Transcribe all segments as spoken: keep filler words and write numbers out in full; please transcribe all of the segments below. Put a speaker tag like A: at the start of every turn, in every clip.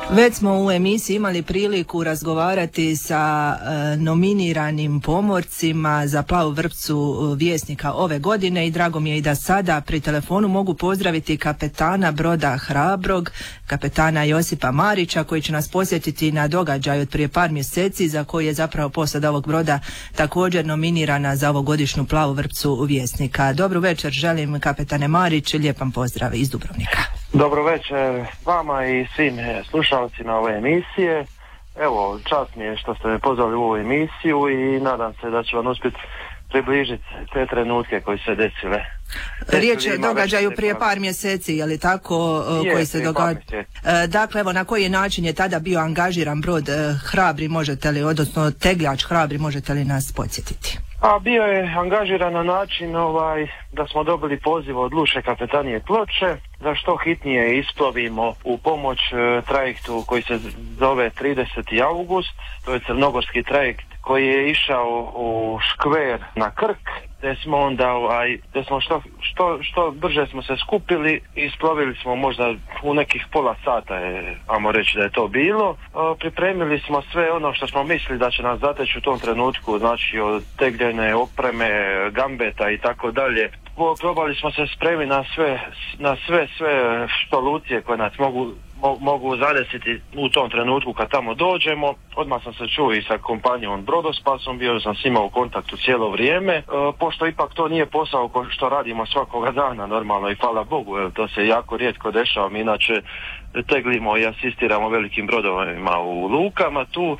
A: Već smo u emisiji imali priliku razgovarati sa e, nominiranim pomorcima za Plavu vrpcu Vjesnika ove godine i drago mi je i da sada pri telefonu mogu pozdraviti kapetana broda Hrabrog, kapetana Josipa Marića, koji će nas posjetiti na događaj od prije par mjeseci za koji je zapravo posada ovog broda također nominirana za ovogodišnju Plavu vrpcu Vjesnika. Dobru večer želim, kapetane Marić, lijepan pozdrav iz Dubrovnika.
B: Dobro večer vama i svim slušalcima ove emisije. Evo, čast mi je što ste me pozvali u ovu emisiju i nadam se da ću vam uspjeti približiti te trenutke koji se desile.
A: Riječ je o događaju prije par mjeseci, je li tako, je, koji se događa? Dakle, evo, na koji način je tada bio angažiran brod Hrabri, možete li, odnosno tegljač Hrabri, možete li nas podsjetiti?
B: A bio je angažiran na način ovaj, da smo dobili poziv od lučke kapetanije Ploče da što hitnije isplovimo u pomoć e, trajektu koji se zove trideseti august, to je crnogorski trajekt koji je išao u škver na Krk, te smo onda ovaj, te smo što, što, što brže smo se skupili i isplovili smo možda u nekih pola sata, je, ajmo reći da je to bilo. E, pripremili smo sve ono što smo mislili da će nas zateći u tom trenutku, znači od tegljene opreme, gambeta i tako dalje. Probali smo se spremiti na sve, na sve, sve solucije koje nas mogu, mo, mogu zadesiti u tom trenutku kad tamo dođemo. Odmah sam se čuo i sa kompanijom Brodospasom, bio sam s njima u kontaktu cijelo vrijeme, e, pošto ipak to nije posao što radimo svakoga dana normalno i hvala Bogu, jer to se jako rijetko dešava. Mi inače teglimo i asistiramo velikim brodovima u lukama tu.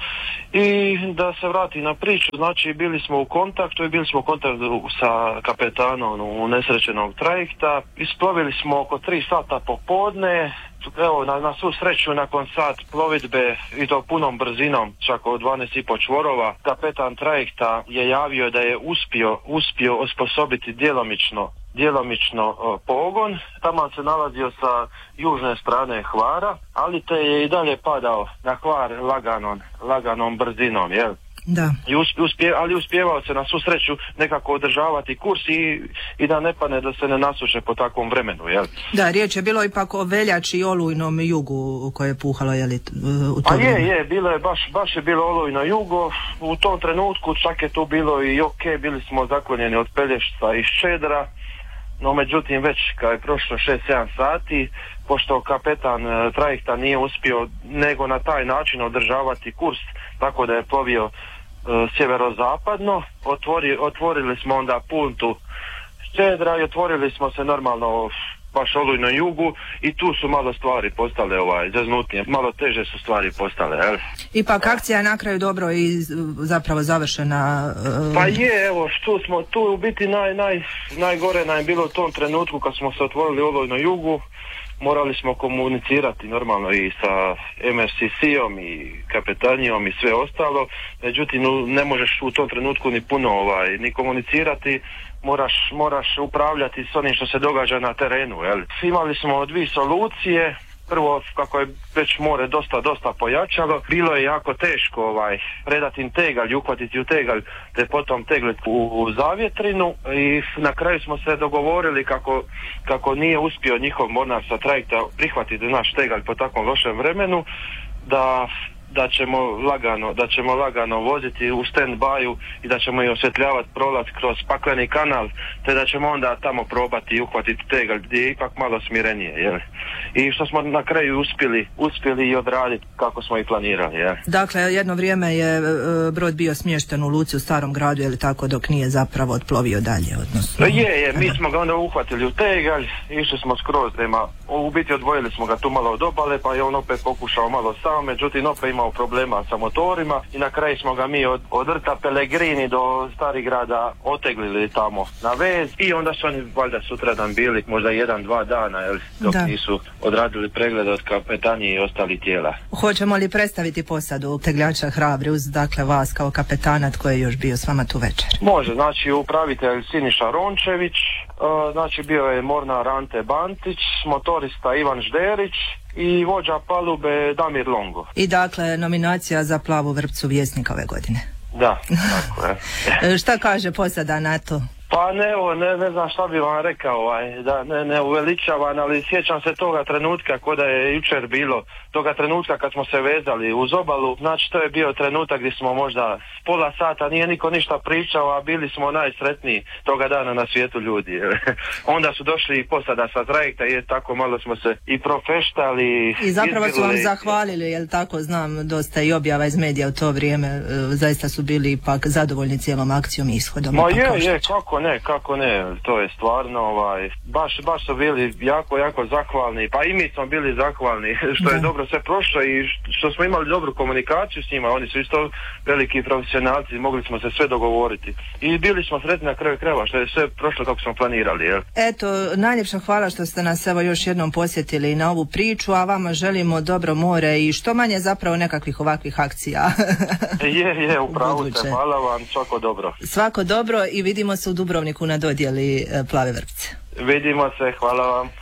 B: I da se vrati na priču, znači bili smo u kontaktu i bili smo u kontaktu sa kapetanom unesrećenog trajekta. Isplovili smo oko tri sata popodne. Evo, na, na svu sreću nakon sat plovidbe i to punom brzinom, čak od dvanaest i pol čvorova, kapetan trajekta je javio da je uspio, uspio osposobiti djelomično djelomično uh, pogon. Tamo se nalazio sa južne strane Hvara, ali te je i dalje padao na Hvar laganom, laganom brzinom, jel?
A: Da.
B: I uspje, uspje, ali uspjevao se na svu sreću nekako održavati kurs i, i da ne pane da se ne nasuše po takvom vremenu, jel?
A: Da, riječ je bilo ipak o veljači i olujnom jugu koje je puhalo, jel, u to
B: A
A: vrijeme?
B: je, je, bilo je baš, baš je bilo olujno jugo, u tom trenutku čak je tu bilo i ok, bili smo zaklonjeni od Pelješca i Ščedra, no međutim već kad je prošlo šest sedam sati, pošto kapetan e, trajekta nije uspio nego na taj način održavati kurs, tako da je plovio e, sjeverozapadno, otvori, otvorili smo onda puntu Ščedra i otvorili smo se normalno baš olujno jugu i tu su malo stvari postale ovaj, zaznutnije, malo teže su stvari postale, jel?
A: Ipak akcija je na kraju dobro i zapravo završena. Uh...
B: Pa je, evo, tu smo, tu u biti naj, naj, najgore nam je bilo u tom trenutku kad smo se otvorili olujno jugu, morali smo komunicirati normalno i sa em er si si-om i kapetanijom i sve ostalo, međutim ne možeš u tom trenutku ni puno ovaj, ni komunicirati, moraš, moraš upravljati s onim što se događa na terenu, jel? Imali smo dvije solucije. Prvo, kako je već more dosta, dosta pojačalo, bilo je jako teško ovaj, predati im tegalj, uhvatiti u tegalj, te potom tegliti u, u zavjetrinu i na kraju smo se dogovorili kako, kako nije uspio njihov mornar sa trajekta prihvatiti naš tegalj po takvom lošem vremenu, da da ćemo lagano, da ćemo lagano voziti u stand-byu i da ćemo i osvjetljavati prolaz kroz pakleni kanal, te da ćemo onda tamo probati i uhvatiti tegalj gdje je ipak malo smirenije, jel? I što smo na kraju uspjeli, uspjeli i odraditi kako smo i planirali, jel?
A: Dakle, jedno vrijeme je brod bio smješten u luci u Starom gradu, je li tako, dok nije zapravo otplovio dalje, odnosno?
B: Je, je, mi smo ga onda uhvatili u tegalj, išli smo skroz prema, u biti odvojili smo ga tu malo od obale, pa je on opet pokušao malo sam, međutim opet imao problema sa motorima i na kraju smo ga mi od, od Rta Pelegrini do Starigrada oteglili tamo na vez i onda su oni valjda sutradan bili možda jedan, dva dana, jel, dok da. nisu odradili pregled od kapetanije i ostali tijela. Hoćemo
A: li predstaviti posadu tegljača Hrabri uz, dakle, vas kao kapetana, tko je još bio s vama tu večer?
B: Može, znači upravitelj Siniša Rončević, uh, znači bio je mornar Ante Bantić, motorista Ivan Žderić i vođa palube Damir Longo.
A: I dakle nominacija za Plavu vrpcu Vjesnika ove godine.
B: Da, tako je.
A: Šta kaže posada na to?
B: Pa ne, evo, ne, ne znam šta bi vam rekao, ovaj, da ne, ne uveličavam, ali sjećam se toga trenutka ko da je jučer bilo, toga trenutka kad smo se vezali uz obalu, znači to je bio trenutak gdje smo možda s pola sata, nije niko ništa pričao, a bili smo najsretniji toga dana na svijetu ljudi. Onda su došli i posada sa trajekta i tako malo smo se i profeštali.
A: I zapravo su vam zahvalili, jel tako, znam dosta i objava iz medija u to vrijeme, zaista su bili ipak zadovoljni cijelom akcijom i ishodom.
B: Ma je, je, kako ne, kako ne, to je stvarno, ovaj, baš, baš su bili jako, jako zahvalni, pa i mi smo bili zahvalni što da. je dobro sve prošlo i što smo imali dobru komunikaciju s njima, oni su isto veliki profesionalci, mogli smo se sve dogovoriti i bili smo sretni na kraju krajeva što je sve prošlo kako smo planirali. Jel?
A: Eto, najljepša hvala što ste nas evo još jednom posjetili na ovu priču, a vama želimo dobro more i što manje zapravo nekakvih ovakvih akcija.
B: je, je, upravo ste, hvala vam, svako dobro.
A: Svako dobro i vidimo se u Dubrovniku na dodjeli Plave vrpce.
B: Vidimo se, hvala vam.